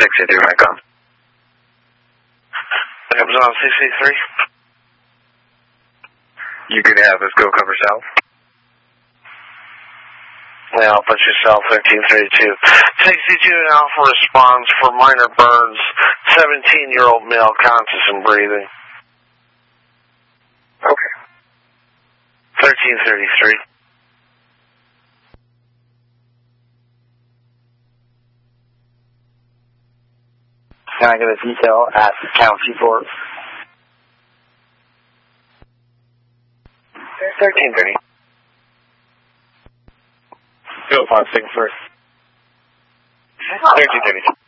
683 Micron. Amazon 683. You could have us go cover south. Yeah, Alpha to South 1332. 62 Alpha responds for minor burns. 17-year-old male, conscious and breathing. Okay. 1333. Can I get a detail at County Port? 1330. 05 second first. 1330.